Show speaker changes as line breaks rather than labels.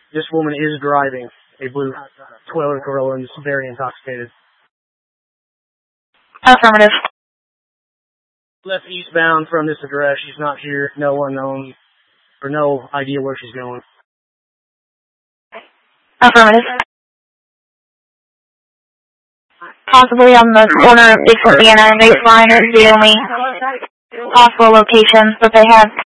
This woman is driving a blue Toyota Corolla and is very intoxicated.
Affirmative.
Left eastbound from this address. She's not here. No unknown, or no idea where she's going.
Affirmative. Possibly on the corner of Dixon, Indiana and Baseline is the only possible location that they have.